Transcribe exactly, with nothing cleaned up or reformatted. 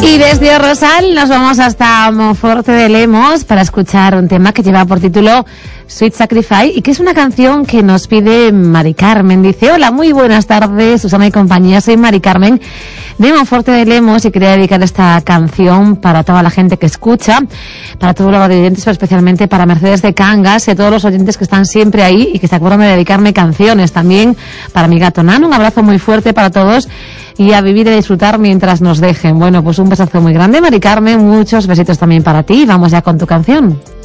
Y desde Rosal nos vamos hasta Monforte de Lemos para escuchar un tema que lleva por título Sweet Sacrifice y que es una canción que nos pide Mari Carmen. Dice: hola, muy buenas tardes, Susana y compañía, soy Mari Carmen de Monforte de Lemos y quería dedicar esta canción para toda la gente que escucha, para todos los oyentes, pero especialmente para Mercedes de Cangas y a todos los oyentes que están siempre ahí y que se acuerdan de dedicarme canciones. También para mi gato Nano, un abrazo muy fuerte para todos y a vivir y a disfrutar mientras nos dejen. Bueno, pues un besazo muy grande, Mari Carmen, muchos besitos también para ti. Vamos ya con tu canción.